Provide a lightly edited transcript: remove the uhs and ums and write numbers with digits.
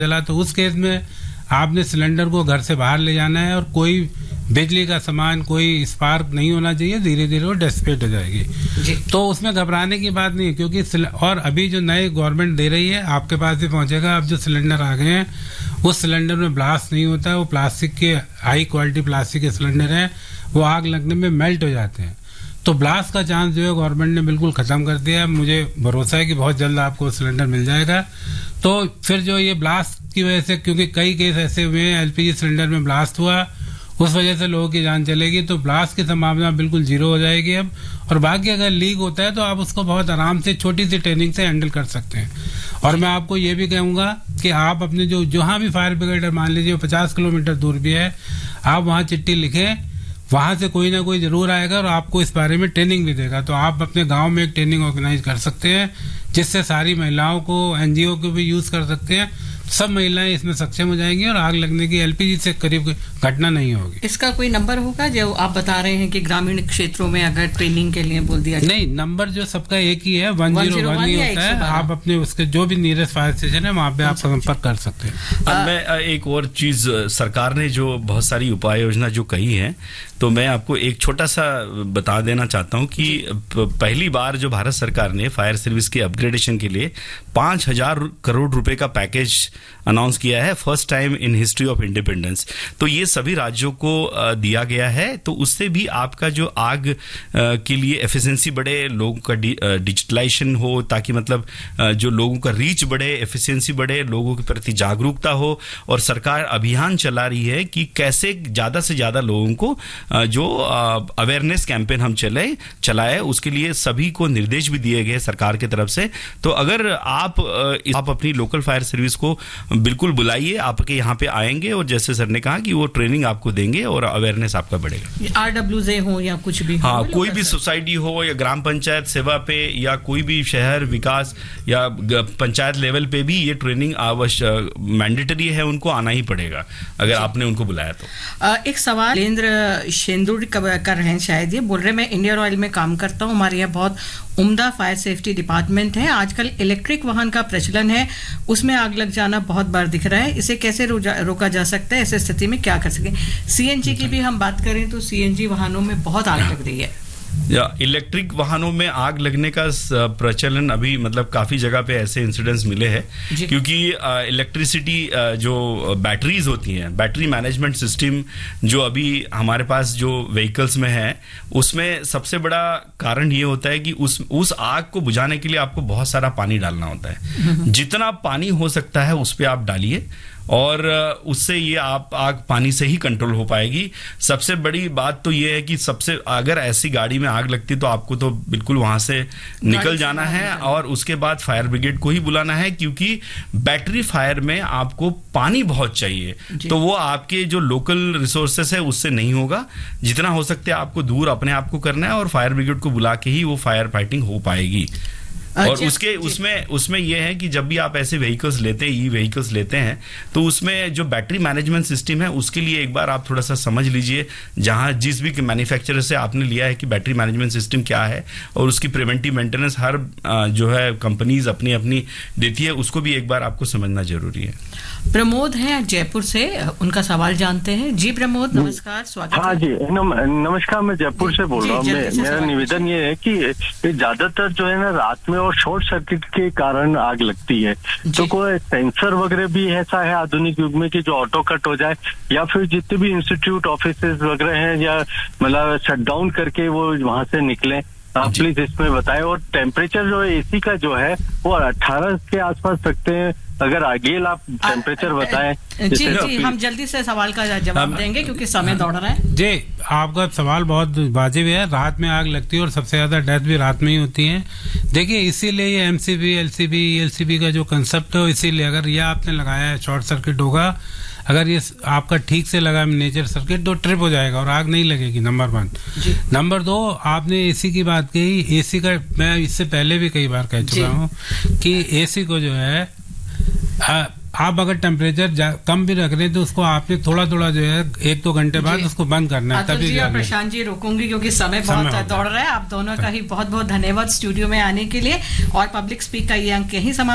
जला तो उस केस में आपने सिलेंडर को घर से बाहर ले जाना है और कोई बिजली का सामान, कोई स्पार्क नहीं होना चाहिए, धीरे धीरे वो डिसिपेट हो जाएगी जी। तो उसमें घबराने की बात नहीं है, क्योंकि और अभी जो नए गवर्नमेंट दे रही है आपके पास भी पहुंचेगा। अब जो सिलेंडर आ गए हैं उस सिलेंडर में ब्लास्ट नहीं होता है, वो प्लास्टिक के हाई क्वालिटी प्लास्टिक के सिलेंडर हैं, वो आग लगने में मेल्ट हो जाते हैं। तो ब्लास्ट का चांस जो है गवर्नमेंट ने बिल्कुल खत्म कर दिया है। मुझे भरोसा है कि बहुत जल्द आपको सिलेंडर मिल जाएगा। तो फिर जो ये ब्लास्ट की वजह से, क्योंकि कई केस ऐसे हुए हैं एलपीजी सिलेंडर में ब्लास्ट हुआ, उस वजह से लोगों की जान चलेगी, तो ब्लास्ट की संभावना बिल्कुल जीरो हो जाएगी अब। और बाकी अगर लीक होता है तो आप उसको बहुत आराम से छोटी सी ट्रेनिंग से हैंडल कर सकते हैं। और मैं आपको ये भी कहूंगा कि आप अपने जो जहां भी फायर ब्रिगेड मान लीजिए 50 किलोमीटर दूर भी है, आप वहां चिट्ठी लिखें, वहां से कोई ना कोई जरूर आएगा और आपको इस बारे में ट्रेनिंग भी देगा। तो आप अपने गांव में एक ट्रेनिंग ऑर्गेनाइज कर सकते हैं, जिससे सारी महिलाओं को, एनजीओ को भी यूज कर सकते हैं। सब महिलाएं इसमें सक्षम हो जाएंगी और आग लगने की एलपीजी से करीब घटना नहीं होगी। इसका कोई नंबर होगा जो आप बता रहे हैं कि ग्रामीण क्षेत्रों में अगर ट्रेनिंग के लिए बोल दिया? नहीं, नंबर जो सबका एक ही है, 101 ही होता है। आप अपने उसके जो भी नियरेस्ट फायर स्टेशन है वहां पे आप संपर्क कर सकते हैं। मैं एक और चीज, सरकार ने जो बहुत सारी उपाय योजना जो कही है, तो मैं आपको एक छोटा सा बता देना चाहता हूं कि पहली बार जो भारत सरकार ने फायर सर्विस के अपग्रेडेशन के लिए 5,000 करोड़ रुपए का पैकेज अनाउंस किया है, first time in history of independence. तो ये सभी राज्यों को दिया गया है। तो उससे भी आपका जो आग के लिए एफिशिएंसी बढ़े, लोगों का डिजिटलाइजेशन हो, ताकि मतलब जो लोगों का रीच बढ़े, एफिशिएंसी बढ़े, लोगों के प्रति जागरूकता हो। और सरकार अभियान चला रही है कि कैसे ज्यादा से ज्यादा लोगों को जो अवेयरनेस कैंपेन हम चलाए, उसके लिए सभी को निर्देश भी दिए गए सरकार की तरफ से। तो अगर आप अपनी लोकल फायर सर्विस को बिल्कुल बुलाइए, आपके यहाँ पे आएंगे और जैसे सर ने कहा कि वो ट्रेनिंग आपको देंगे और अवेयरनेस आपका बढ़ेगा। आरडब्ल्यूजे हो या कुछ भी, हाँ, कोई भी सोसाइटी हो या ग्राम पंचायत सेवा पे या कोई भी शहर विकास या पंचायत लेवल पे भी ये ट्रेनिंग आवश्यक मैंडेटरी है, उनको आना ही पड़ेगा अगर आपने उनको बुलाया तो। एक सवाल लेंद्र शेंदुर कर रहे हैं, शायद ये बोल रहे, मैं इंडियन ऑयल में काम करता हूँ, हमारे यहाँ बहुत उम्दा फायर सेफ्टी डिपार्टमेंट है। आजकल इलेक्ट्रिक वाहन का प्रचलन है, उसमें आग लग जाना बहुत बार दिख रहा है, इसे कैसे रोका जा सकता है? ऐसी स्थिति में क्या कर सकें? सीएनजी की भी हम बात करें तो सीएनजी वाहनों में बहुत आग लग रही है। या इलेक्ट्रिक वाहनों में आग लगने का प्रचलन अभी मतलब काफी जगह पे ऐसे इंसिडेंट्स मिले हैं, क्योंकि इलेक्ट्रिसिटी जो बैटरीज होती हैं, बैटरी मैनेजमेंट सिस्टम जो अभी हमारे पास जो व्हीकल्स में है, उसमें सबसे बड़ा कारण ये होता है कि उस आग को बुझाने के लिए आपको बहुत सारा पानी डालना होता है। जितना पानी हो सकता है उस पर आप डालिए और उससे ये आग पानी से ही कंट्रोल हो पाएगी। सबसे बड़ी बात तो ये है कि अगर ऐसी गाड़ी में आग लगती तो आपको तो बिल्कुल वहां से निकल जाना है और उसके बाद फायर ब्रिगेड को ही बुलाना है, क्योंकि बैटरी फायर में आपको पानी बहुत चाहिए, तो वो आपके जो लोकल रिसोर्सेस है उससे नहीं होगा। जितना हो सकता है आपको दूर अपने आप को करना है और फायर ब्रिगेड को बुला के ही वो फायर फाइटिंग हो पाएगी। और उसमें यह है कि जब भी आप ऐसे व्हीकल्स लेते हैं, ई व्हीकल्स लेते हैं, तो उसमें जो बैटरी मैनेजमेंट सिस्टम है उसके लिए एक बार आप थोड़ा सा समझ लीजिए, जहां जिस भी मैन्युफैक्चरर से आपने लिया है कि बैटरी मैनेजमेंट सिस्टम क्या है और उसकी प्रिवेंटिव मेंटेनेंस हर जो है कंपनीज अपनी अपनी देती है, उसको भी एक बार आपको समझना जरूरी है। प्रमोद है जयपुर से, उनका सवाल जानते हैं। जी प्रमोद, नमस्कार, स्वागत है। हाँ जी, नमस्कार, मैं जयपुर से बोल रहा हूँ। मेरा निवेदन ये है कि ज्यादातर जो है ना रात में और शॉर्ट सर्किट के कारण आग लगती है, तो कोई सेंसर वगैरह भी ऐसा है आधुनिक युग में कि जो ऑटो कट हो जाए, या फिर जितने भी इंस्टीट्यूट ऑफिस वगैरह हैं या मतलब शट डाउन करके वो वहां से निकले, आप प्लीज इसमें बताएं। और टेम्परेचर जो है एसी का जो है वो 18 के आसपास रखते हैं, अगर आगे आप टेम्परेचर बताएं। जी, हम जल्दी से सवाल का जवाब देंगे क्योंकि समय दौड़ रहा है। जी, आपका सवाल बहुत वाजिब है। रात में आग लगती है और सबसे ज्यादा डेथ भी रात में ही होती है। देखिए, इसीलिए ये एमसीबी, एलसीबी, ईएलसीबी का जो कंसेप्ट है, इसीलिए अगर ये आपने लगाया है शॉर्ट सर्किट होगा, अगर ये आपका ठीक से लगा नेचर सर्किट तो ट्रिप हो जाएगा और आग नहीं लगेगी, नंबर 1। नंबर 2, आपने एसी की बात कही। एसी का मैं इससे पहले भी कई बार कह चुका हूँ कि एसी को जो है आप अगर टेम्परेचर कम भी रख रहे हैं तो उसको आपने थोड़ा थोड़ा जो है 1-2 घंटे बाद उसको बंद करना है, तभी। और प्रशांत जी रोकूंगी क्योंकि समय बहुत दौड़ रहा है। आप दोनों का ही बहुत बहुत धन्यवाद स्टूडियो में आने के लिए, और पब्लिक स्पीक का ये अंक यही समाप्त।